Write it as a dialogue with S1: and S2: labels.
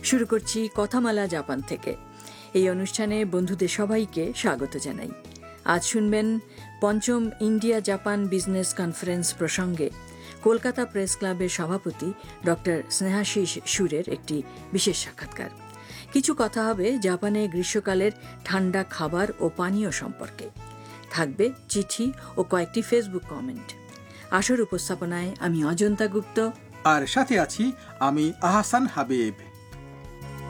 S1: শুরু করছি কথামালা জাপান থেকে। এই অনুষ্ঠানে বন্ধুদের সবাইকে স্বাগত জানাই। আজ শুনবেন পঞ্চম ইন্ডিয়া জাপান বিজনেস কনফারেন্স প্রসঙ্গে কলকাতা প্রেস ক্লাবের সভাপতি ডক্টর স্নেহাশিস সুরের একটি বিশেষ সাক্ষাৎকার। কিছু কথা হবে জাপানে গ্রীষ্মকালের ঠান্ডা খাবার ও পানীয় সম্পর্কে। থাকবে চিঠি ও কয়েকটি ফেসবুক কমেন্ট। আসর উপস্থাপনায় আমি অজন্তা গুপ্ত,
S2: আর সাথে আছি আমি আহসান হাবিব।